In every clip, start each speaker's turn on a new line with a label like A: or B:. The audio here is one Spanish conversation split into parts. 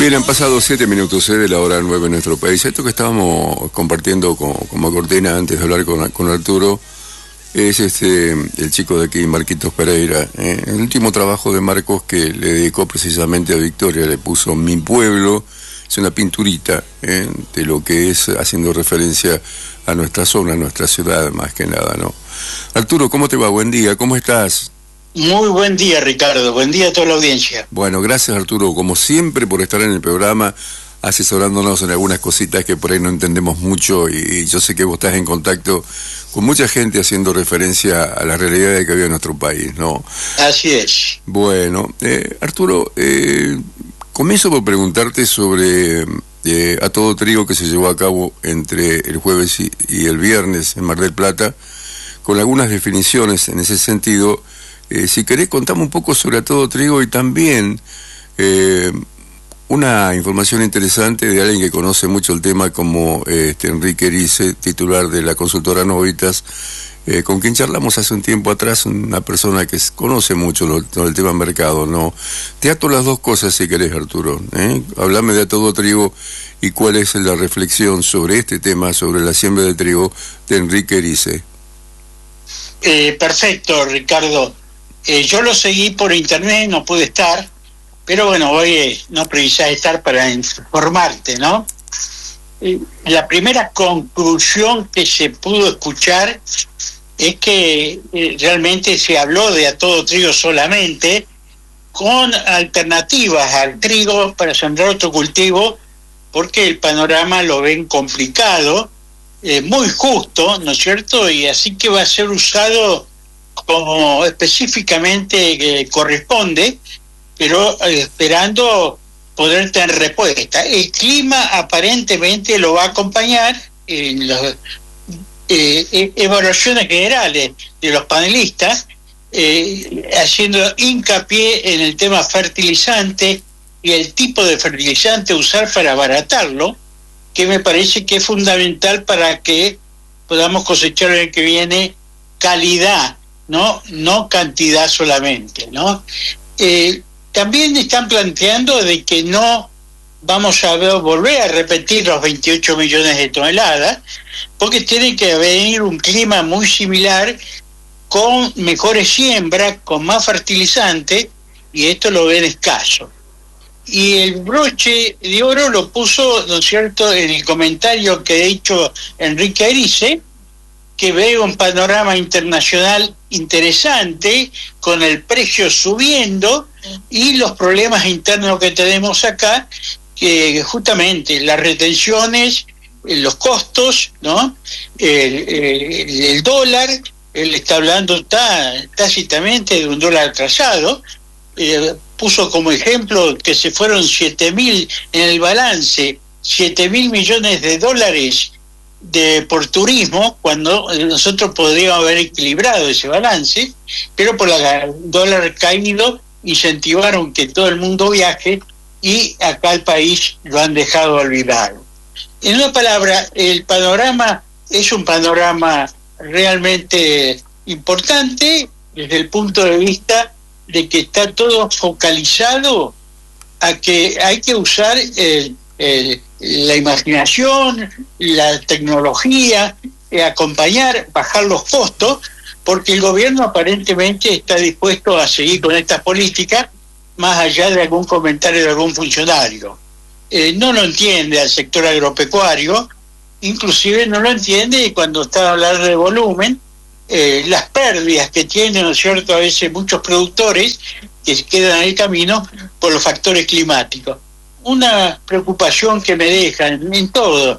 A: Bien, han pasado 7 minutos de la hora 9 en nuestro país. Esto que estábamos compartiendo como cortina antes de hablar con Arturo es el chico de aquí, Marquitos Pereira. El último trabajo de Marcos que le dedicó precisamente a Victoria, le puso Mi Pueblo, es una pinturita de lo que es haciendo referencia a nuestra zona, a nuestra ciudad más que nada, ¿no? Arturo, ¿cómo te va? Buen día, ¿cómo estás?
B: Muy buen día, Ricardo. Buen día a toda la audiencia.
A: Bueno, gracias, Arturo, como siempre, por estar en el programa, asesorándonos en algunas cositas que por ahí no entendemos mucho, y yo sé que vos estás en contacto con mucha gente haciendo referencia a la realidad que había en nuestro país, ¿no?
B: Así es.
A: Bueno, Arturo, comienzo por preguntarte sobre A Todo Trigo, que se llevó a cabo entre el jueves y el viernes en Mar del Plata, con algunas definiciones en ese sentido. Si querés, contame un poco sobre A Todo Trigo y también una información interesante de alguien que conoce mucho el tema, como Enrique Erice, titular de la consultora Novitas, con quien charlamos hace un tiempo atrás, una persona que conoce mucho el tema mercado, ¿no? Te ato las dos cosas si querés, Arturo, Hablame de A Todo Trigo y cuál es la reflexión sobre este tema, sobre la siembra de trigo, de Enrique Erice.
B: Perfecto, Ricardo. Yo lo seguí por internet, no pude estar, pero bueno, hoy no precisás estar para informarte, ¿no? La primera conclusión que se pudo escuchar es que realmente se habló de A Todo Trigo solamente, con alternativas al trigo para sembrar otro cultivo, porque el panorama lo ven complicado, muy justo, ¿no es cierto? Y así que va a ser usado como específicamente corresponde, pero esperando poder tener respuesta. El clima aparentemente lo va a acompañar en las evaluaciones generales de los panelistas, haciendo hincapié en el tema fertilizante y el tipo de fertilizante usar para abaratarlo, que me parece que es fundamental para que podamos cosechar el que viene calidad, no cantidad solamente, ¿no? También están planteando de que no vamos a volver a repetir los 28 millones de toneladas, porque tiene que venir un clima muy similar, con mejores siembras, con más fertilizante, y esto lo ven escaso. Y el broche de oro lo puso, ¿no es cierto?, en el comentario que ha hecho Enrique Erice, que ve un panorama internacional interesante, con el precio subiendo y los problemas internos que tenemos acá, que justamente las retenciones, los costos, ¿no? El dólar, él está hablando tácitamente de un dólar atrasado, puso como ejemplo que se fueron 7.000 en el balance, 7.000 millones de dólares por turismo, cuando nosotros podríamos haber equilibrado ese balance, pero por el dólar caído incentivaron que todo el mundo viaje, y acá el país lo han dejado olvidado. En una palabra, el panorama es un panorama realmente importante desde el punto de vista de que está todo focalizado a que hay que usar la imaginación, la tecnología, acompañar, bajar los costos, porque el gobierno aparentemente está dispuesto a seguir con estas políticas, más allá de algún comentario de algún funcionario. No lo entiende al sector agropecuario, inclusive no lo entiende cuando está hablando de volumen, las pérdidas que tienen, ¿no es cierto?, a veces muchos productores que se quedan en el camino por los factores climáticos. Una preocupación que me deja en todo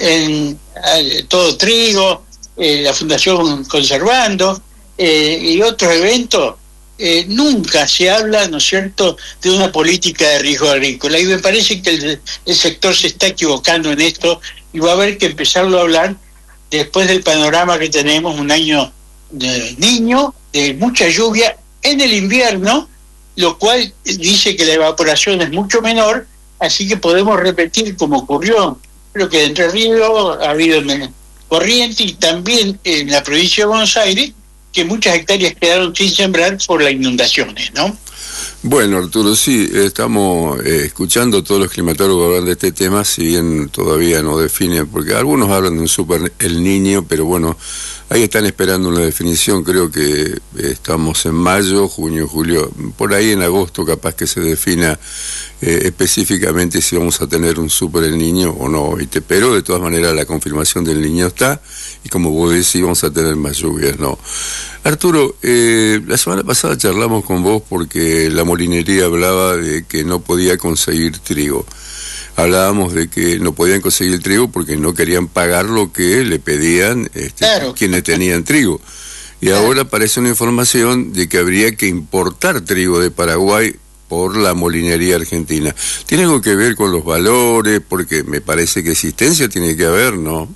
B: trigo, la Fundación Conservando y otros eventos, nunca se habla, ¿no es cierto?, de una política de riesgo agrícola, y me parece que el sector se está equivocando en esto, y va a haber que empezarlo a hablar después del panorama que tenemos, un año de niño, de mucha lluvia en el invierno, lo cual dice que la evaporación es mucho menor, así que podemos repetir como ocurrió, creo que en Entre Ríos ha habido corriente, y también en la provincia de Buenos Aires, que muchas hectáreas quedaron sin sembrar por las inundaciones, ¿no?
A: Bueno, Arturo, sí, estamos escuchando todos los climatólogos hablar de este tema, si bien todavía no definen, porque algunos hablan de un super El Niño, pero bueno, ahí están esperando una definición. Creo que estamos en mayo, junio, julio, por ahí en agosto capaz que se defina específicamente si vamos a tener un super El Niño o no, ¿viste? Pero de todas maneras la confirmación del Niño está, y como vos decís, vamos a tener más lluvias, ¿no? Arturo, la semana pasada charlamos con vos porque la molinería hablaba de que no podía conseguir trigo. Hablábamos de que no podían conseguir trigo porque no querían pagar lo que le pedían
B: Claro.
A: quienes tenían trigo. Y ahora aparece una información de que habría que importar trigo de Paraguay por la molinería argentina. ¿Tiene algo que ver con los valores? Porque me parece que existencia tiene que haber, ¿no?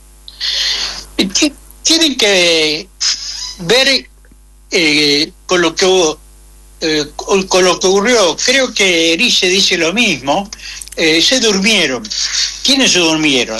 B: Tienen que ver con lo que hubo, con lo que ocurrió. Creo que Erice dice lo mismo. Se durmieron. ¿Quiénes se durmieron?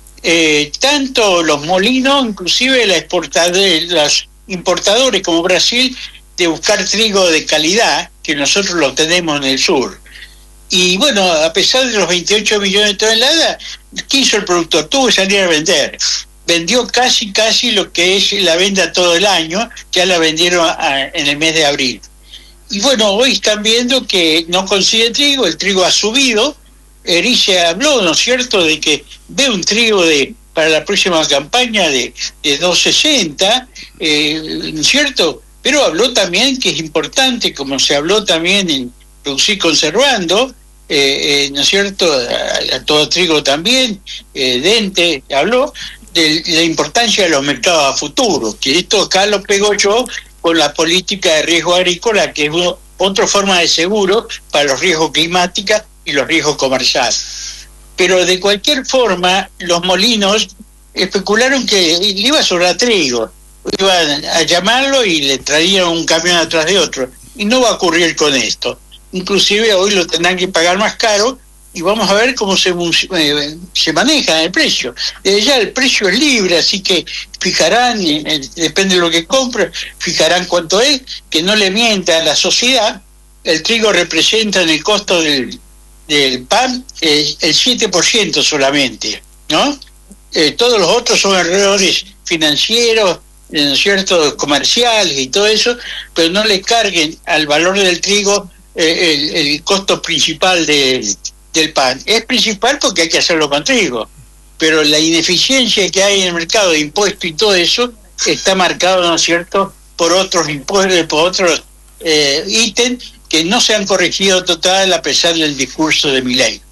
B: Tanto los molinos, inclusive los importadores como Brasil, de buscar trigo de calidad, que nosotros lo tenemos en el sur. Y bueno, a pesar de los 28 millones de toneladas, ¿qué hizo el productor? Tuvo que salir a vender. Vendió casi lo que es la venta todo el año, ya la vendieron en el mes de abril. Y bueno, hoy están viendo que no consigue trigo, el trigo ha subido. Erice habló, ¿no es cierto?, de que ve un trigo para la próxima campaña de 2.60, ¿no es cierto? Pero habló también que es importante, como se habló también en producir conservando, ¿no es cierto?, a todo trigo también, Dente habló de la importancia de los mercados a futuro, que esto acá lo pego yo con la política de riesgo agrícola, que es otra forma de seguro para los riesgos climáticos y los riesgos comerciales. Pero de cualquier forma, los molinos especularon que le iba a sobrar trigo, iban a llamarlo y le traían un camión atrás de otro, y no va a ocurrir con esto. Inclusive hoy lo tendrán que pagar más caro, y vamos a ver cómo se maneja el precio. Desde ya el precio es libre, así que fijarán, depende de lo que compren, fijarán cuánto es, que no le mienta a la sociedad. El trigo representa en el costo del pan el 7% solamente, ¿no? Todos los otros son errores financieros, ¿no es cierto?, comerciales y todo eso, pero no le carguen al valor del trigo el costo principal del pan. Es principal porque hay que hacerlo con trigo, pero la ineficiencia que hay en el mercado de impuestos y todo eso está marcado, ¿no es cierto?, por otros impuestos, por otros ítems que no se han corregido total a pesar del discurso de Milei.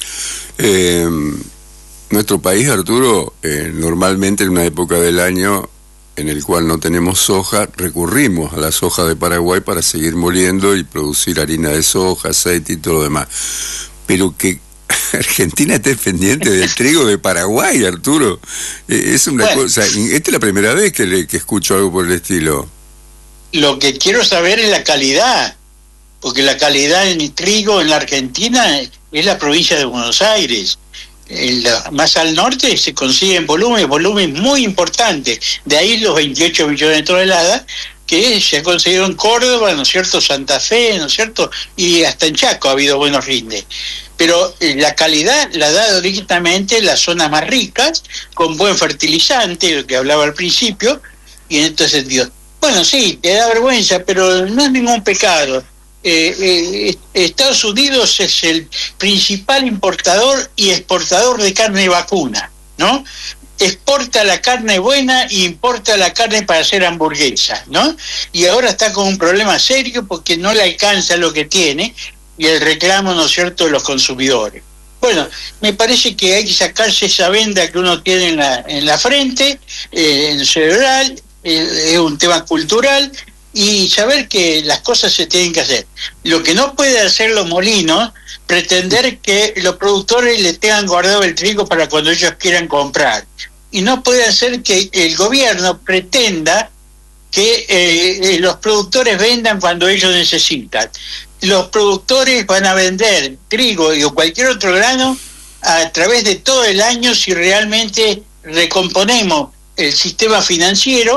A: Nuestro país, Arturo, normalmente en una época del año en el cual no tenemos soja, recurrimos a la soja de Paraguay para seguir moliendo y producir harina de soja, aceite y todo lo demás. Pero que Argentina esté pendiente del trigo de Paraguay, Arturo, es una cosa. Esta es la primera vez que escucho algo por el estilo.
B: Lo que quiero saber es la calidad, porque la calidad en trigo en la Argentina es la provincia de Buenos Aires. Más al norte se consiguen volúmenes muy importantes, de ahí los 28 millones de toneladas que se han conseguido en Córdoba, ¿no es cierto?, Santa Fe, ¿no es cierto?, y hasta en Chaco ha habido buenos rindes. Pero la calidad la da directamente las zonas más ricas, con buen fertilizante, lo que hablaba al principio, y en este sentido. Bueno, sí, te da vergüenza, pero no es ningún pecado. Estados Unidos es el principal importador y exportador de carne vacuna, ¿no? Exporta la carne buena y importa la carne para hacer hamburguesas, ¿no? Y ahora está con un problema serio porque no le alcanza lo que tiene y el reclamo, ¿no es cierto?, de los consumidores. Bueno, me parece que hay que sacarse esa venda que uno tiene en la frente, en el cerebral, es un tema cultural, y saber que las cosas se tienen que hacer. Lo que no puede hacer los molinos, pretender que los productores le tengan guardado el trigo para cuando ellos quieran comprar. Y no puede hacer que el gobierno pretenda que los productores vendan cuando ellos necesitan. Los productores van a vender trigo o cualquier otro grano a través de todo el año si realmente recomponemos el sistema financiero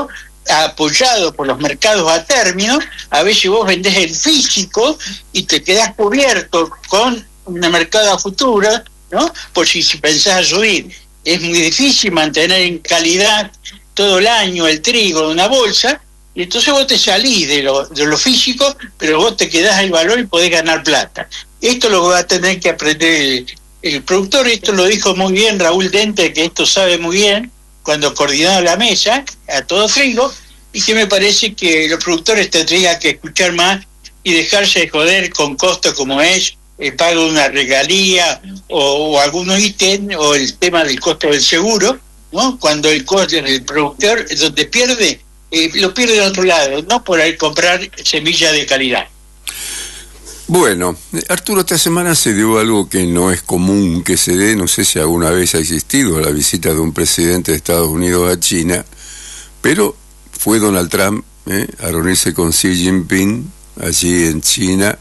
B: apoyado por los mercados a término, a veces vos vendés el físico y te quedás cubierto con un mercado a futuro, ¿no? Por si pensás subir. Es muy difícil mantener en calidad todo el año el trigo de una bolsa, y entonces vos te salís de lo físico, pero vos te quedás el valor y podés ganar plata. Esto lo va a tener que aprender el productor. Esto lo dijo muy bien Raúl Dente, que esto sabe muy bien, cuando coordinaba la mesa a todo trigo, y que me parece que los productores tendrían que escuchar más y dejarse de joder con costos como es el pago de una regalía o algunos ítems, o el tema del costo del seguro, ¿no? Cuando el costo del productor, donde pierde, lo pierde de otro lado, no por ahí comprar semilla de calidad.
A: Bueno, Arturo, esta semana se dio algo que no es común que se dé, no sé si alguna vez ha existido la visita de un presidente de Estados Unidos a China, pero fue Donald Trump a reunirse con Xi Jinping allí en China.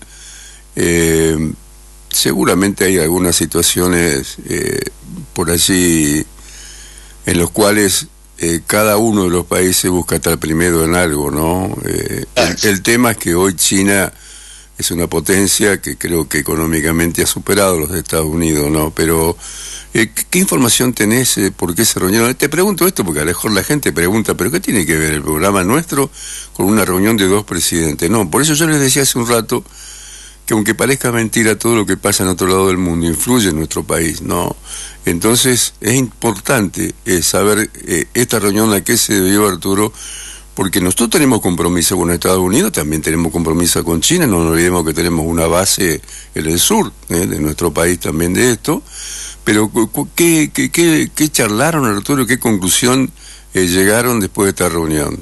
A: Seguramente hay algunas situaciones por allí en los cuales cada uno de los países busca estar primero en algo, ¿no? El tema es que hoy China es una potencia que creo que económicamente ha superado a los de Estados Unidos, ¿no? Pero, ¿qué información tenés? ¿Por qué se reunieron? Te pregunto esto porque a lo mejor la gente pregunta, ¿pero qué tiene que ver el programa nuestro con una reunión de dos presidentes? No, por eso yo les decía hace un rato que aunque parezca mentira, todo lo que pasa en otro lado del mundo influye en nuestro país, ¿no? Entonces, es importante saber esta reunión a qué se debió, Arturo, porque nosotros tenemos compromiso con Estados Unidos, también tenemos compromiso con China, no nos olvidemos que tenemos una base en el sur de nuestro país también de esto, pero ¿qué charlaron, Arturo? ¿Qué conclusión llegaron después de esta reunión?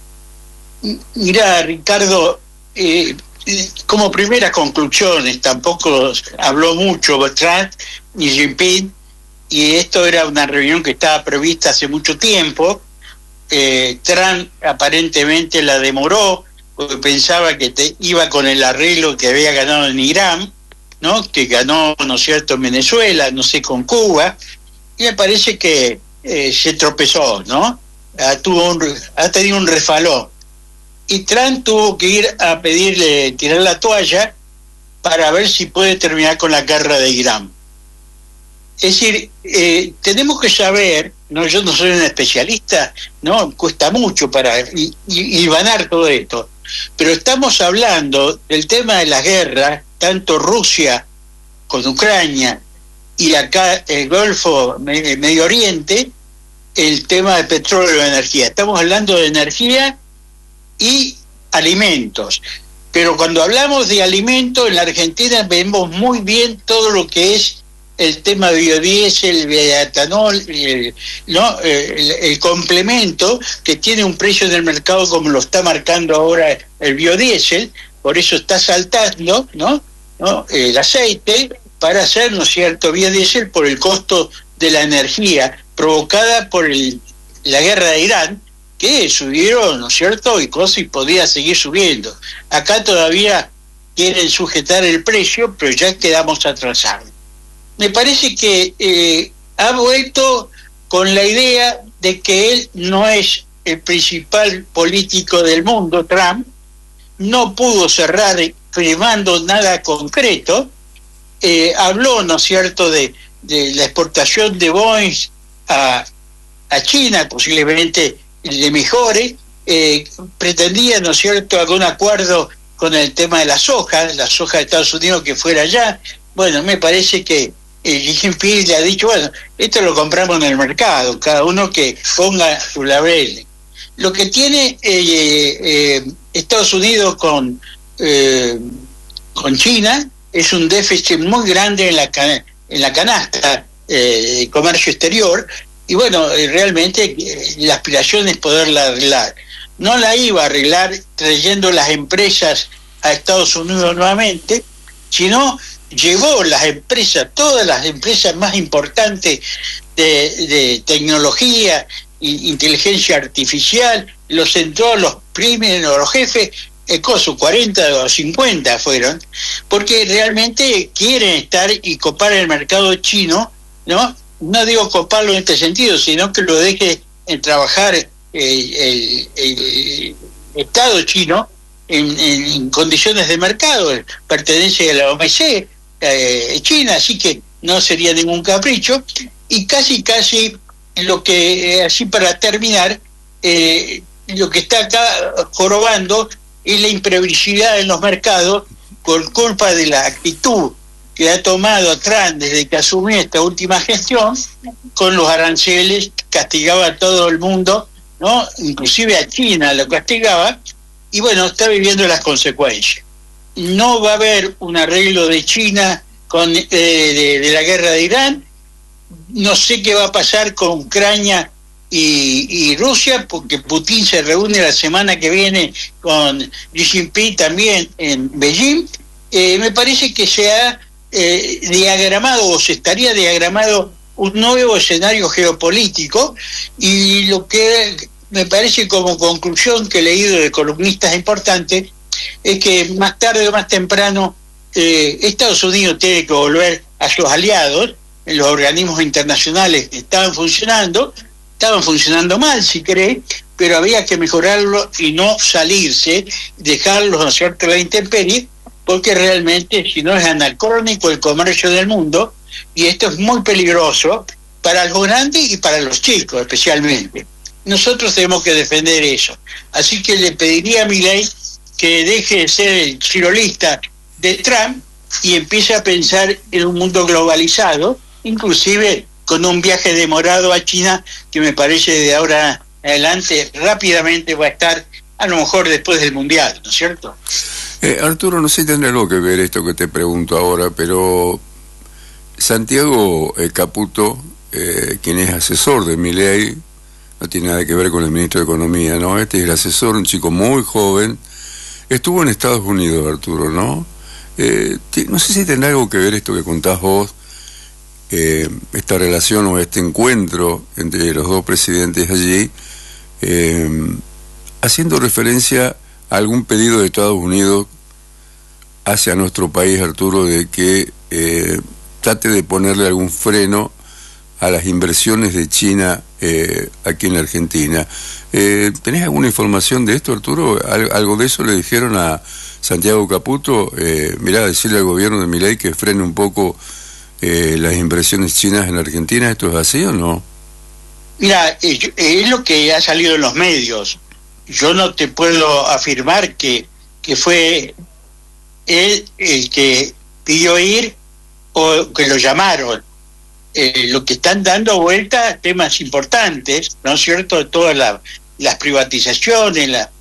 B: Mirá, Ricardo, como primeras conclusiones, tampoco habló mucho Trump ni Jinping, y esto era una reunión que estaba prevista hace mucho tiempo. Trump aparentemente la demoró porque pensaba que iba con el arreglo que había ganado en Irán, ¿no? Que ganó, ¿no es cierto?, en Venezuela, no sé, con Cuba, y me parece que se tropezó, ¿no? Ha tenido un refalón, y Trump tuvo que ir a pedirle tirar la toalla para ver si puede terminar con la guerra de Irán. Es decir, tenemos que saber, no, yo no soy un especialista, no, cuesta mucho para hilvanar todo esto, pero estamos hablando del tema de la guerra, tanto Rusia con Ucrania y acá el Golfo, Medio Oriente, el tema de petróleo y energía. Estamos hablando de energía y alimentos. Pero cuando hablamos de alimentos, en la Argentina vemos muy bien todo lo que es el tema biodiesel, el bioetanol, el complemento que tiene un precio en el mercado como lo está marcando ahora el biodiesel, por eso está saltando, ¿no? El aceite para hacer, ¿no es cierto?, biodiesel por el costo de la energía provocada por la guerra de Irán, que subieron, ¿no es cierto?, y podía seguir subiendo. Acá todavía quieren sujetar el precio, pero ya quedamos atrasados. Me parece que ha vuelto con la idea de que él no es el principal político del mundo, Trump, no pudo cerrar firmando nada concreto, habló, ¿no es cierto?, de la exportación de Boeing a China, posiblemente le mejore, pretendía, ¿no es cierto?, algún acuerdo con el tema de la soja de Estados Unidos que fuera allá. Bueno, me parece que Jinping le ha dicho, bueno, esto lo compramos en el mercado, cada uno que ponga su label. Lo que tiene Estados Unidos con China es un déficit muy grande en la canasta de comercio exterior, y bueno, realmente la aspiración es poderla arreglar. No la iba a arreglar trayendo las empresas a Estados Unidos nuevamente, sino llevó las empresas, todas las empresas más importantes de tecnología e inteligencia artificial, los sentó a los primeros, los jefes, sus 40 o 50 fueron, porque realmente quieren estar y copar el mercado chino, ¿no? No digo coparlo en este sentido, sino que lo deje en trabajar el Estado chino en condiciones de mercado, pertenece a la OMC China, así que no sería ningún capricho. Y casi lo que, así para terminar, lo que está acá jorobando es la imprevisibilidad en los mercados por culpa de la actitud que ha tomado Trump desde que asumió esta última gestión, con los aranceles, castigaba a todo el mundo, ¿no? Inclusive a China lo castigaba, y bueno, está viviendo las consecuencias. No va a haber un arreglo de China con de la guerra de Irán. No sé qué va a pasar con Ucrania y Rusia, porque Putin se reúne la semana que viene con Xi Jinping también en Beijing. Me parece que se ha diagramado, o se estaría diagramado, un nuevo escenario geopolítico, y lo que me parece como conclusión que he leído de columnistas importantes es que más tarde o más temprano Estados Unidos tiene que volver a sus aliados en los organismos internacionales que estaban funcionando mal, si querés, pero había que mejorarlo y no salirse, dejarlos, ¿no es cierto?, a la intemperie, porque realmente, si no, es anacrónico el comercio del mundo, y esto es muy peligroso para los grandes y para los chicos especialmente. Nosotros tenemos que defender eso. Así que le pediría a Milei que deje de ser el chirolista de Trump y empiece a pensar en un mundo globalizado, inclusive con un viaje demorado a China, que me parece de ahora en adelante rápidamente va a estar, a lo mejor después del Mundial, ¿no es cierto?
A: Arturo, no sé si tendrá algo que ver esto que te pregunto ahora, pero Santiago Caputo, quien es asesor de Milei, no tiene nada que ver con el ministro de Economía, ¿no? Este es el asesor, un chico muy joven, estuvo en Estados Unidos, Arturo, ¿no? No sé si tendrá algo que ver esto que contás vos, esta relación o este encuentro entre los dos presidentes allí, haciendo referencia a algún pedido de Estados Unidos hacia nuestro país, Arturo, de que trate de ponerle algún freno a las inversiones de China aquí en la Argentina. ¿Tenés alguna información de esto, Arturo? ¿Algo de eso le dijeron a Santiago Caputo? Mirá, decirle al gobierno de Milei que frene un poco las inversiones chinas en la Argentina. ¿Esto es así o no?
B: Mira, es lo que ha salido en los medios. Yo no te puedo afirmar que fue él el que pidió ir o que lo llamaron. Lo que están dando vuelta temas importantes, ¿no es cierto?, todas las privatizaciones, la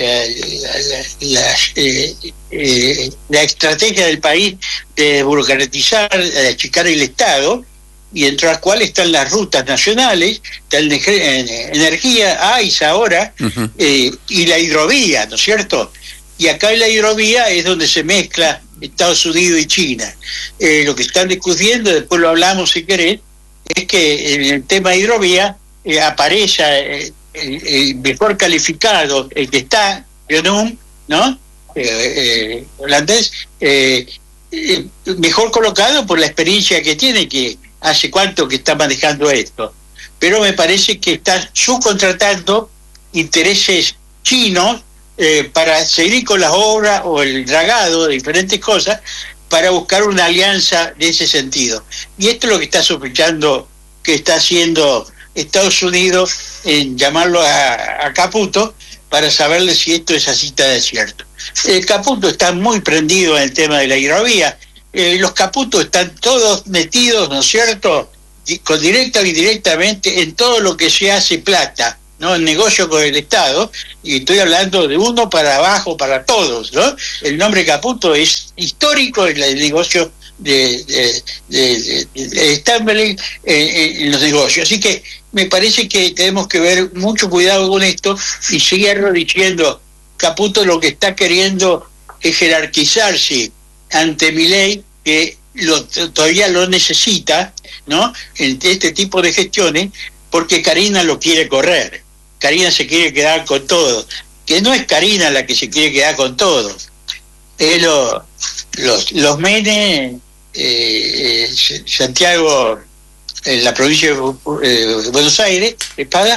B: estrategia del país de burocratizar, de achicar el Estado, y entre las cuales están las rutas nacionales, está energía, AIS ahora, y la hidrovía, ¿no es cierto? Y acá en la hidrovía es donde se mezcla Estados Unidos y China. Lo que están discutiendo, después lo hablamos si querés, es que en el tema de hidrovía aparece el mejor calificado, el que está, Bionum, ¿no? Holandés, mejor colocado por la experiencia que tiene, que hace cuánto que está manejando esto. Pero me parece que está subcontratando intereses chinos para seguir con las obras o el dragado de diferentes cosas, para buscar una alianza de ese sentido. Y esto es lo que está sospechando que está haciendo Estados Unidos, en llamarlo a Caputo para saberle si esto es así de cierto. Caputo está muy prendido en el tema de la hidrovía. Los Caputos están todos metidos, ¿no es cierto?, con directa o indirectamente en todo lo que se hace plata, ¿no?, el negocio con el Estado, y estoy hablando de uno para abajo, para todos, ¿no? El nombre Caputo es histórico en el negocio de Stambling, en los negocios. Así que me parece que tenemos que ver mucho cuidado con esto, y seguir diciendo, Caputo lo que está queriendo es jerarquizarse ante Milei, que todavía lo necesita, ¿no?, en este tipo de gestiones, porque Karina lo quiere correr. Karina se quiere quedar con todo, que no es Karina la que se quiere quedar con todo, es los Menes, Santiago, en la provincia de Buenos Aires, Espada,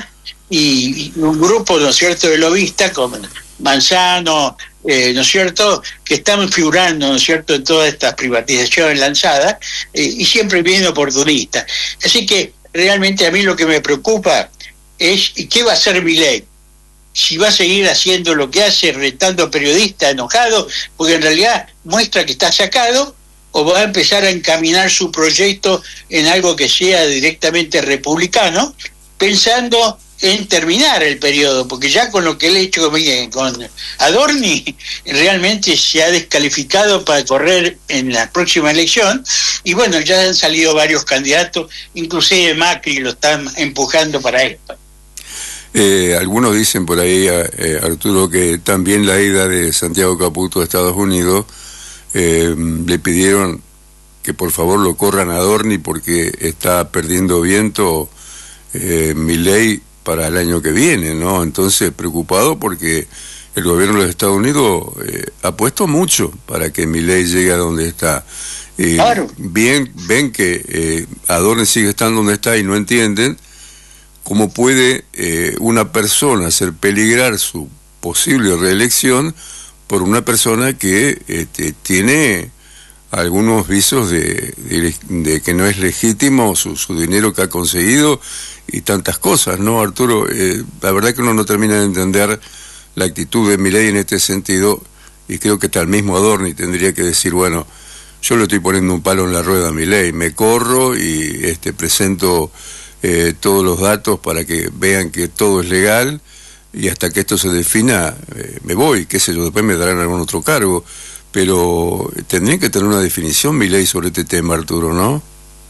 B: y un grupo, ¿no es cierto?, de lobistas como Manzano, ¿no es cierto?, que están figurando, ¿no es cierto?, en todas estas privatizaciones lanzadas, y siempre bien oportunistas. Así que realmente a mí lo que me preocupa es qué va a hacer Milei. Si va a seguir haciendo lo que hace, retando a periodistas enojados, porque en realidad muestra que está sacado, o va a empezar a encaminar su proyecto en algo que sea directamente republicano, pensando en terminar el periodo, porque ya con lo que él ha hecho con Adorni, realmente se ha descalificado para correr en la próxima elección, y bueno, ya han salido varios candidatos, inclusive Macri lo están empujando para esto.
A: Algunos dicen por ahí, Arturo, que también la ida de Santiago Caputo a Estados Unidos le pidieron que por favor lo corran a Adorni porque está perdiendo viento Milei para el año que viene, ¿no? Entonces, preocupado porque el gobierno de los Estados Unidos ha puesto mucho para que Milei llegue a donde está.
B: Claro.
A: Bien, ven que Adorni sigue estando donde está y no entienden cómo puede una persona hacer peligrar su posible reelección por una persona que tiene algunos visos de que no es legítimo su dinero que ha conseguido y tantas cosas, ¿no, Arturo? La verdad que uno no termina de entender la actitud de Milei en este sentido, y creo que tal mismo Adorni tendría que decir, bueno, yo le estoy poniendo un palo en la rueda a Milei, me corro y presento todos los datos para que vean que todo es legal, y hasta que esto se defina me voy, qué sé yo, después me darán algún otro cargo, pero tendrían que tener una definición Milei sobre este tema, Arturo, ¿no?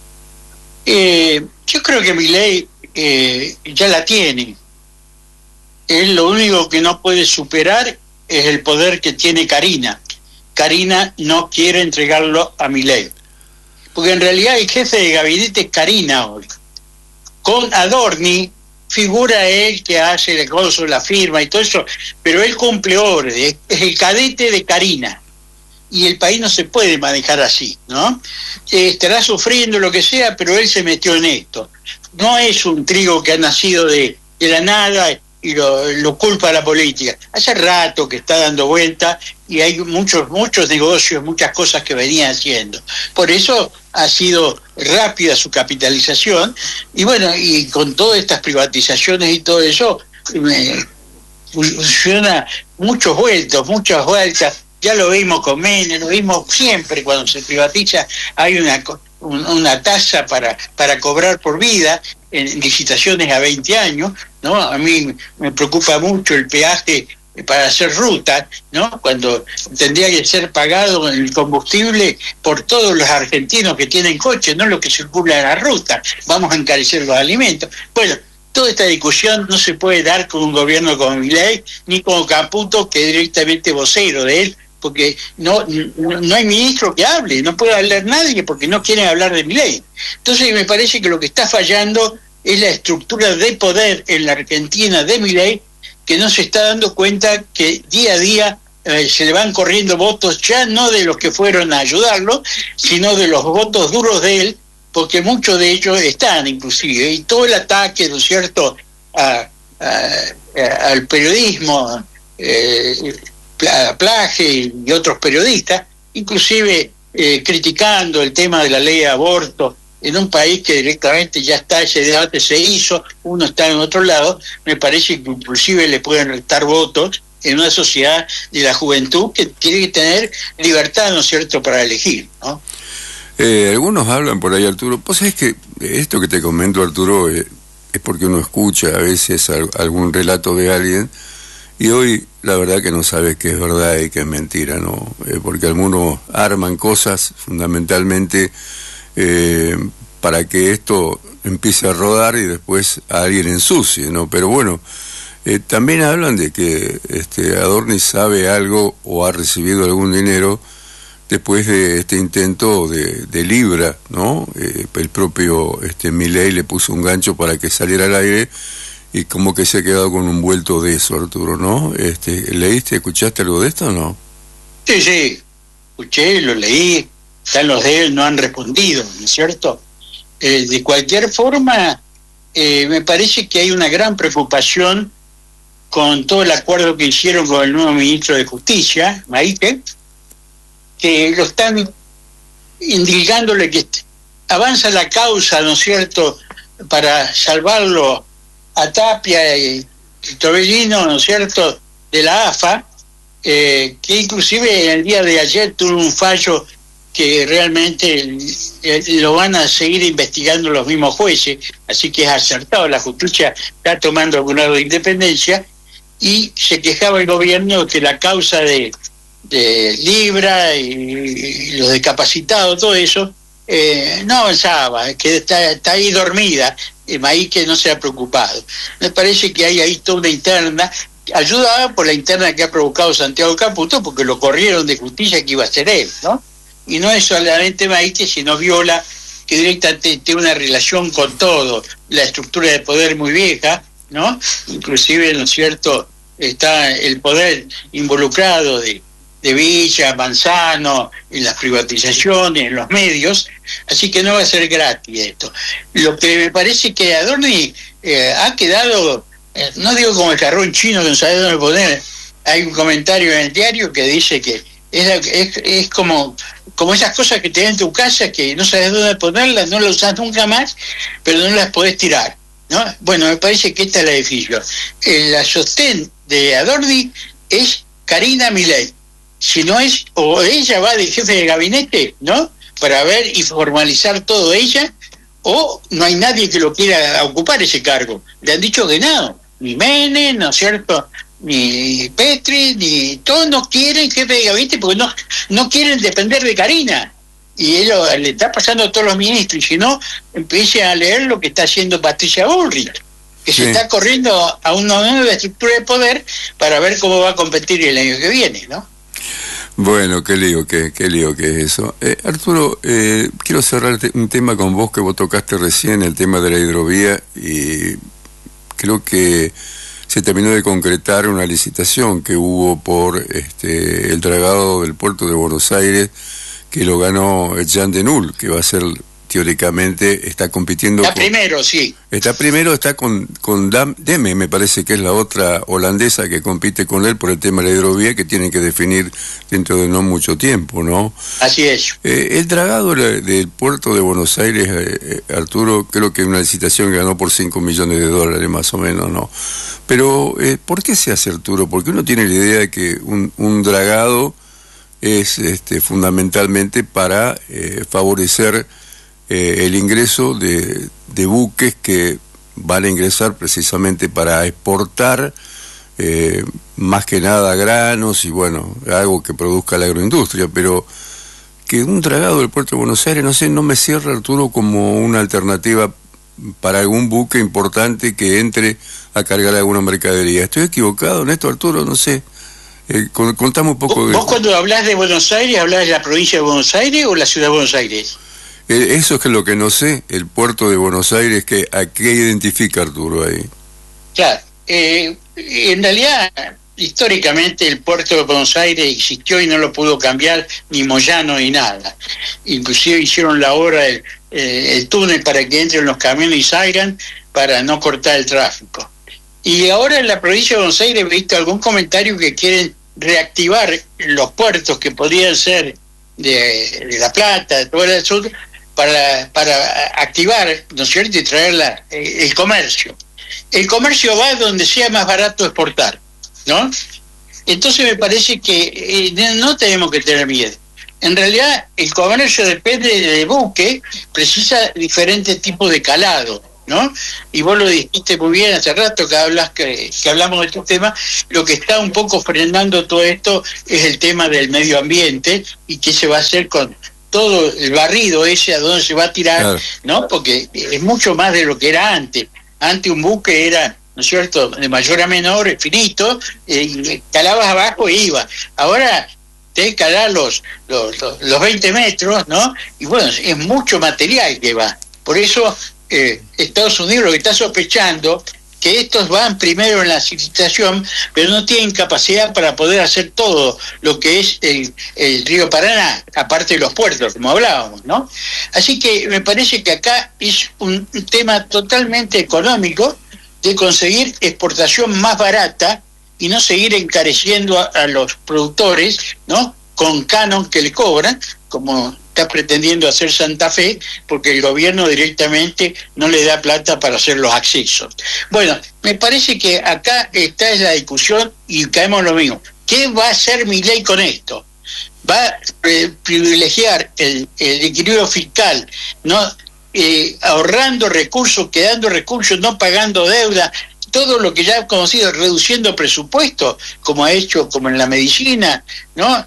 B: Yo creo que Milei ya la tiene. Él lo único que no puede superar es el poder que tiene Karina. Karina no quiere entregarlo a Milei, porque en realidad el jefe de gabinete es Karina hoy. Con Adorni figura él que hace el coso, la firma y todo eso, pero él cumple órdenes, es el cadete de Karina, y el país no se puede manejar así, ¿no? Estará sufriendo lo que sea, pero él se metió en esto. No es un trigo que ha nacido de la nada y lo culpa a la política. Hace rato que está dando vuelta y hay muchos negocios, muchas cosas que venía haciendo. Por eso ha sido rápida su capitalización, y bueno, y con todas estas privatizaciones y todo eso, funciona muchas vueltas. Ya lo vimos con Menem, lo vimos siempre cuando se privatiza, hay una tasa para cobrar por vida en licitaciones a 20 años, ¿no? A mí me preocupa mucho el peaje para hacer ruta, ¿no? Cuando tendría que ser pagado el combustible por todos los argentinos que tienen coche, no los que circulan en la ruta. Vamos a encarecer los alimentos. Bueno, toda esta discusión no se puede dar con un gobierno como Milei, ni con Caputo, que es directamente vocero de él, porque no hay ministro que hable, no puede hablar nadie porque no quieren hablar de Milei. Entonces me parece que lo que está fallando es la estructura de poder en la Argentina de Milei, que no se está dando cuenta que día a día se le van corriendo votos, ya no de los que fueron a ayudarlo, sino de los votos duros de él, porque muchos de ellos están inclusive, y todo el ataque, ¿no es cierto?, al periodismo, a Plage y otros periodistas, inclusive criticando el tema de la ley de aborto en un país que directamente ya está, ese debate se hizo, uno está en otro lado. Me parece que inclusive le pueden restar votos en una sociedad de la juventud que tiene que tener libertad, ¿no es cierto?, para elegir, ¿no?
A: Algunos hablan por ahí, Arturo, pues es que esto que te comento, Arturo, es porque uno escucha a veces algún relato de alguien, y hoy la verdad que no sabes qué es verdad y qué es mentira, ¿no? Porque algunos arman cosas fundamentalmente para que esto empiece a rodar y después a alguien ensucie, ¿no? Pero bueno, también hablan de que Adorni sabe algo o ha recibido algún dinero después de este intento de Libra, ¿no? El propio Milei le puso un gancho para que saliera al aire, y como que se ha quedado con un vuelto de eso, Arturo, ¿no? ¿Leíste, escuchaste algo de esto o no?
B: Sí, escuché, lo leí, están los de él, no han respondido, ¿no es cierto? De cualquier forma, me parece que hay una gran preocupación con todo el acuerdo que hicieron con el nuevo ministro de Justicia, Maite, que lo están indicándole que avanza la causa, ¿no es cierto?, para salvarlo a Tapia y Tobellino, ¿no es cierto?, de la AFA, que inclusive en el día de ayer tuvo un fallo que realmente lo van a seguir investigando los mismos jueces, así que es acertado, la justicia está tomando algún grado de independencia, y se quejaba el gobierno que la causa de Libra y los discapacitados, todo eso, no avanzaba, que está ahí dormida, ahí que no se ha preocupado. Me parece que hay ahí toda una interna, ayudada por la interna que ha provocado Santiago Caputo, porque lo corrieron de justicia que iba a ser él, ¿no? Y no es solamente Maite, sino Viola, que directamente tiene una relación con todo, la estructura de poder muy vieja, ¿no? Inclusive, ¿no es cierto?, está el poder involucrado de Villa, Manzano, en las privatizaciones, en los medios, así que no va a ser gratis esto. Lo que me parece que Adorni ha quedado, no digo como el jarrón chino que no sabe dónde poner, hay un comentario en el diario que dice que es como esas cosas que tenés en tu casa que no sabes dónde ponerlas, no las usás nunca más, pero no las podés tirar, ¿no? Bueno, me parece que esta es la edificio. La sostén de Adorni es Karina Milei. Si no es, o ella va de jefe de gabinete, ¿no?, para ver y formalizar todo ella, o no hay nadie que lo quiera ocupar ese cargo. Le han dicho que no, ni Menem, ¿no es cierto?, ni Petri, ni todos no quieren jefe de gabinete porque no quieren depender de Karina. Y ellos le está pasando a todos los ministros, y si no, empiecen a leer lo que está haciendo Patricia Bullrich, que se está corriendo a una nueva estructura de poder para ver cómo va a competir el año que viene, ¿no?
A: Bueno, qué lío que es eso. Arturo, quiero cerrar un tema con vos que vos tocaste recién, el tema de la hidrovía, y creo que se terminó de concretar una licitación que hubo por el dragado del puerto de Buenos Aires, que lo ganó Jean Denul, que va a ser, teóricamente, está compitiendo está con Deme, me parece que es la otra holandesa que compite con él por el tema de la hidrovía, que tienen que definir dentro de no mucho tiempo, ¿no?
B: Así es.
A: El dragado del puerto de Buenos Aires, Arturo, creo que es una licitación que ganó por $5 millones más o menos, ¿no? Pero, ¿por qué se hace, Arturo? Porque uno tiene la idea de que un dragado es fundamentalmente para favorecer el ingreso de buques que van a ingresar precisamente para exportar más que nada granos y bueno, algo que produzca la agroindustria, pero que un dragado del puerto de Buenos Aires, no sé, no me cierra, Arturo, como una alternativa para algún buque importante que entre a cargar alguna mercadería. ¿Estoy equivocado en esto, Arturo? No sé. Contame un poco de...
B: ¿Vos cuando hablás de Buenos Aires, hablás de la provincia de Buenos Aires o la ciudad de Buenos Aires?
A: Eso es que lo que no sé, el puerto de Buenos Aires, ¿a qué identifica, Arturo, ahí?
B: Claro, en realidad, históricamente el puerto de Buenos Aires existió y no lo pudo cambiar ni Moyano ni nada. Inclusive hicieron la obra, el túnel para que entren los camiones y salgan para no cortar el tráfico. Y ahora en la provincia de Buenos Aires he visto algún comentario que quieren reactivar los puertos que podrían ser de La Plata, de todo el sur, para activar, ¿no es cierto?, y traer el comercio. El comercio va donde sea más barato exportar, ¿no? Entonces me parece que no tenemos que tener miedo. En realidad el comercio depende del buque, precisa diferentes tipos de calado, ¿no? Y vos lo dijiste muy bien hace rato que hablamos de estos temas. Lo que está un poco frenando todo esto es el tema del medio ambiente y qué se va a hacer con todo el barrido ese, a dónde se va a tirar, claro, ¿no? Porque es mucho más de lo que era antes. Antes un buque era, ¿no es cierto?, de mayor a menor, finito, calabas abajo e iba. Ahora te calar los 20 metros, ¿no? Y bueno, es mucho material que va. Por eso Estados Unidos lo que está sospechando que estos van primero en la licitación, pero no tienen capacidad para poder hacer todo lo que es el río Paraná, aparte de los puertos, como hablábamos, ¿no? Así que me parece que acá es un tema totalmente económico de conseguir exportación más barata y no seguir encareciendo a los productores, ¿no?, con canon que le cobran, como está pretendiendo hacer Santa Fe, porque el gobierno directamente no le da plata para hacer los accesos. Bueno, me parece que acá está la discusión y caemos en lo mismo. ¿Qué va a hacer Milei con esto? ¿Va a privilegiar el equilibrio fiscal, no ahorrando recursos, quedando recursos, no pagando deuda, todo lo que ya he conocido, reduciendo presupuesto, como ha hecho como en la medicina, ¿no?,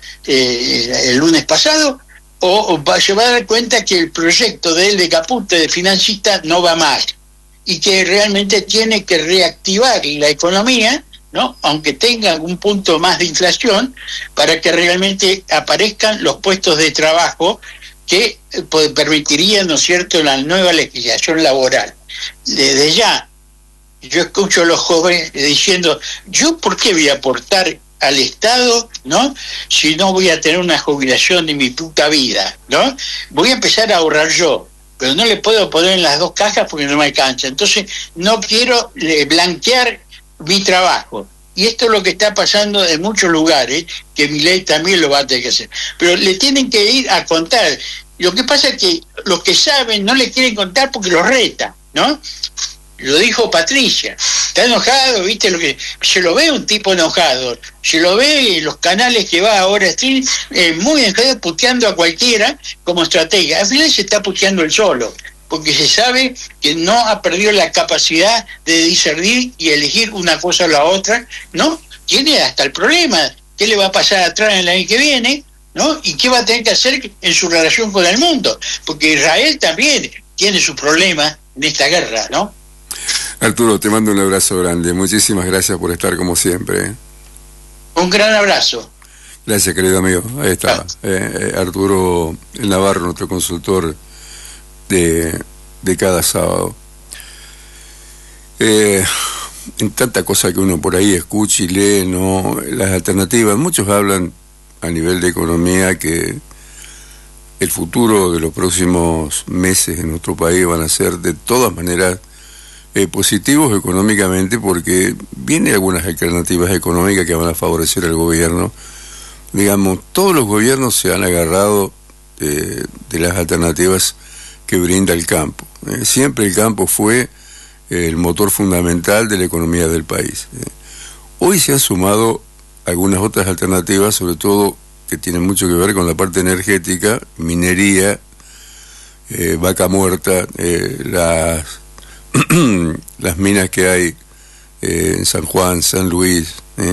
B: el lunes pasado? ¿O se va a dar cuenta que el proyecto de él de Capute, de financista, no va mal y que realmente tiene que reactivar la economía, ¿no?, aunque tenga un punto más de inflación, para que realmente aparezcan los puestos de trabajo que permitirían, ¿no es cierto?, la nueva legislación laboral? Desde ya, yo escucho a los jóvenes diciendo, ¿yo por qué voy a aportar al Estado, ¿no?, si no voy a tener una jubilación de mi puta vida, ¿no? Voy a empezar a ahorrar yo, pero no le puedo poner en las dos cajas porque no me alcanza. Entonces, no quiero blanquear mi trabajo. Y esto es lo que está pasando en muchos lugares, que Milei también lo va a tener que hacer. Pero le tienen que ir a contar. Lo que pasa es que los que saben no le quieren contar porque los reta, ¿no? Lo dijo Patricia, está enojado, ¿viste? Lo que se lo ve un tipo enojado, se lo ve en los canales que va ahora muy enojado, puteando a cualquiera como estratega. Al final se está puteando él solo, porque se sabe que no ha perdido la capacidad de discernir y elegir una cosa o la otra, ¿no? Tiene hasta el problema, ¿qué le va a pasar atrás en el año que viene, ¿no? Y qué va a tener que hacer en su relación con el mundo, porque Israel también tiene su problema en esta guerra, ¿no?
A: Arturo, te mando un abrazo grande. Muchísimas gracias por estar como siempre.
B: Un gran abrazo.
A: Gracias, querido amigo. Ahí está. Arturo El Navarro, nuestro consultor de cada sábado. En tanta cosa que uno por ahí escucha y lee, ¿no?, las alternativas. Muchos hablan a nivel de economía que el futuro de los próximos meses en nuestro país van a ser de todas maneras positivos económicamente, porque vienen algunas alternativas económicas que van a favorecer al gobierno. Digamos, todos los gobiernos se han agarrado de las alternativas que brinda el campo. Siempre el campo fue el motor fundamental de la economía del país. Hoy se han sumado algunas otras alternativas, sobre todo que tienen mucho que ver con la parte energética, minería, vaca muerta, las minas que hay en San Juan, San Luis,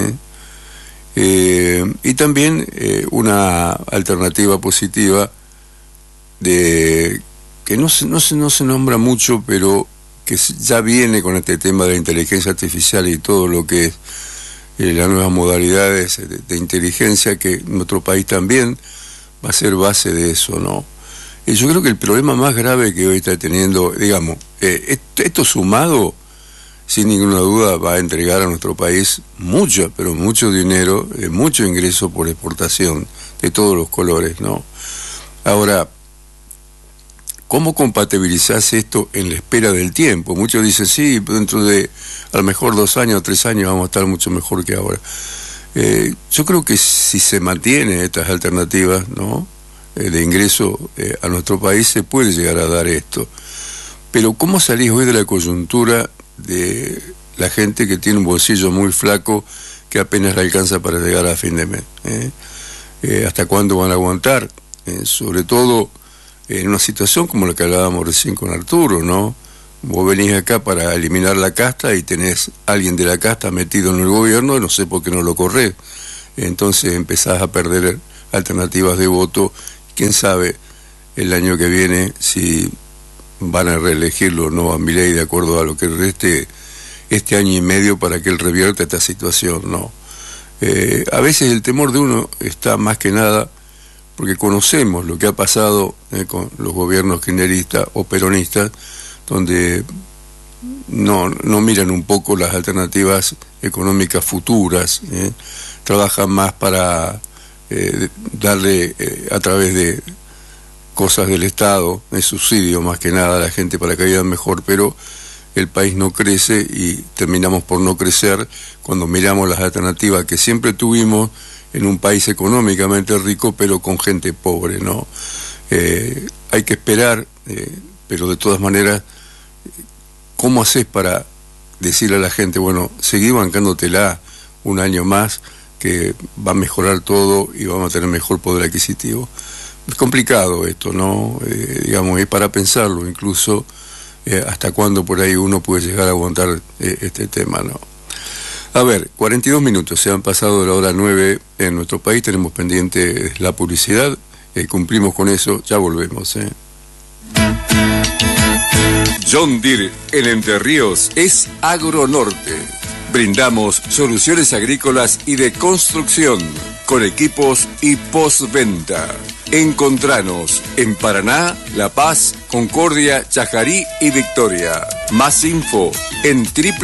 A: y también una alternativa positiva de que no se nombra mucho, pero que ya viene con este tema de la inteligencia artificial y todo lo que es las nuevas modalidades de inteligencia, que nuestro país también va a ser base de eso, ¿no? Y yo creo que el problema más grave que hoy está teniendo, digamos, esto sumado, sin ninguna duda, va a entregar a nuestro país mucho, pero mucho dinero, mucho ingreso por exportación de todos los colores, ¿no? Ahora, ¿cómo compatibilizás esto en la espera del tiempo? Muchos dicen, sí, dentro de a lo mejor 2 años, 3 años vamos a estar mucho mejor que ahora. Yo creo que si se mantienen estas alternativas, ¿no?, de ingreso a nuestro país, se puede llegar a dar esto. Pero ¿cómo salís hoy de la coyuntura de la gente que tiene un bolsillo muy flaco, que apenas le alcanza para llegar a fin de mes? ¿Hasta cuándo van a aguantar? Sobre todo en una situación como la que hablábamos recién con Arturo, ¿no? Vos venís acá para eliminar la casta y tenés a alguien de la casta metido en el gobierno, no sé por qué no lo corrés. Entonces empezás a perder alternativas de voto. Quién sabe el año que viene si van a reelegirlo o no a Milei, de acuerdo a lo que reste este año y medio para que él revierta esta situación, ¿no? A veces el temor de uno está más que nada porque conocemos lo que ha pasado con los gobiernos kirchneristas o peronistas, donde no miran un poco las alternativas económicas futuras, trabajan más para darle a través de cosas del Estado, de subsidio más que nada a la gente para que vivan mejor, pero el país no crece y terminamos por no crecer cuando miramos las alternativas que siempre tuvimos en un país económicamente rico, pero con gente pobre, ¿no? Hay que esperar, pero de todas maneras, ¿cómo haces para decirle a la gente, bueno, seguí bancándotela un año más, que va a mejorar todo y vamos a tener mejor poder adquisitivo? Es complicado esto, ¿no? Digamos, es para pensarlo, incluso hasta cuándo por ahí uno puede llegar a aguantar este tema, ¿no? A ver, 42 minutos, se han pasado de la hora 9 en nuestro país, tenemos pendiente la publicidad, cumplimos con eso, ya volvemos,
C: John Deere en Entre Ríos es Agronorte. Brindamos soluciones agrícolas y de construcción con equipos y postventa. Encontranos en Paraná, La Paz, Concordia, Chajarí y Victoria. Más info en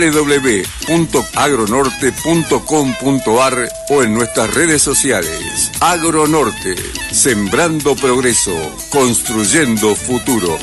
C: www.agronorte.com.ar o en nuestras redes sociales. Agronorte, sembrando progreso, construyendo futuro.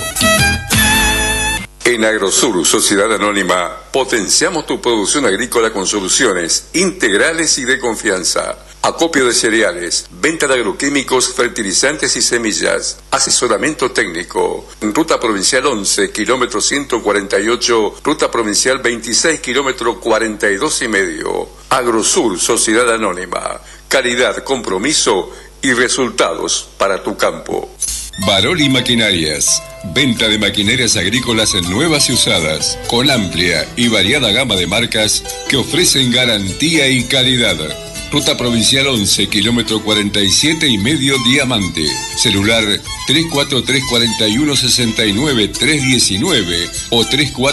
C: En Agrosur, Sociedad Anónima, potenciamos tu producción agrícola con soluciones integrales y de confianza. Acopio de cereales, venta de agroquímicos, fertilizantes y semillas, asesoramiento técnico. Ruta Provincial 11, kilómetro 148, Ruta Provincial 26, kilómetro 42 y medio. Agrosur, Sociedad Anónima. Calidad, compromiso y resultados para tu campo.
D: Baroli Maquinarias. Venta de maquinarias agrícolas nuevas y usadas, con amplia y variada gama de marcas que ofrecen garantía y calidad. Ruta Provincial 11, kilómetro 47 y medio, Diamante. Celular 343-4169-319 o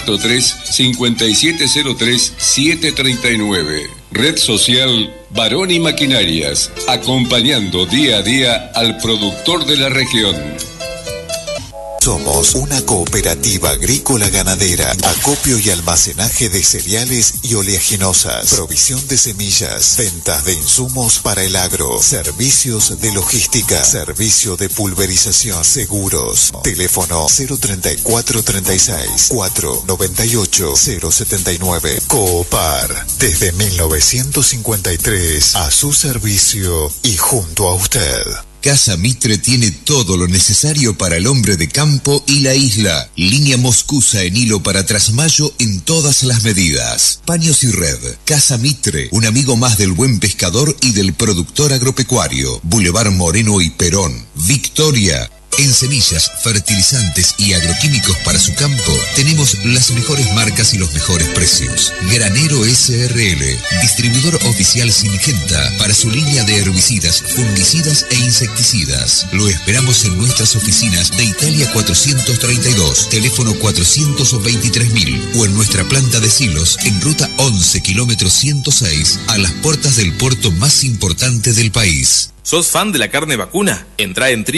D: 343-5703-739. Red social Baroni Maquinarias, acompañando día a día al productor de la región.
E: Somos una cooperativa agrícola ganadera, acopio y almacenaje de cereales y oleaginosas, provisión de semillas, ventas de insumos para el agro, servicios de logística, servicio de pulverización, seguros. Teléfono 03436 498 079. Coopar, desde 1953, a su servicio y junto a usted.
F: Casa Mitre tiene todo lo necesario para el hombre de campo y la isla. Línea moscusa en hilo para trasmayo en todas las medidas. Paños y red. Casa Mitre, un amigo más del buen pescador y del productor agropecuario. Boulevard Moreno y Perón. Victoria. En semillas, fertilizantes y agroquímicos para su campo, tenemos las mejores marcas y los mejores precios. Granero SRL, distribuidor oficial Singenta para su línea de herbicidas, fungicidas e insecticidas. Lo esperamos en nuestras oficinas de Italia 432, teléfono 423.000 o en nuestra planta de silos en ruta 11, kilómetro 106, a las puertas del puerto más importante del país.
G: ¿Sos fan de la carne vacuna? Entrá en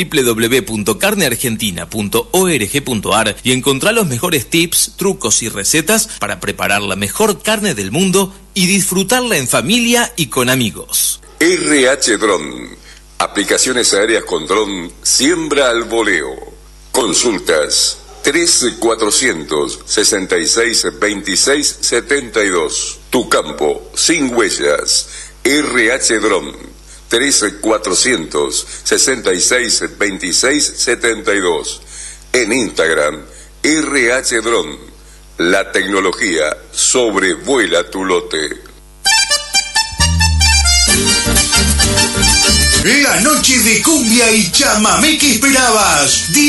G: www.carneargentina.org.ar y encontrá los mejores tips, trucos y recetas para preparar la mejor carne del mundo y disfrutarla en familia y con amigos.
C: RH Drone. Aplicaciones aéreas con dron, siembra al voleo. Consultas 3-400-66-26-72. Tu campo, sin huellas. RH Drone. 3-400-66-26-72. En Instagram, RH Drone. La tecnología sobrevuela tu lote.
H: La noche de cumbia y chamamé que esperabas.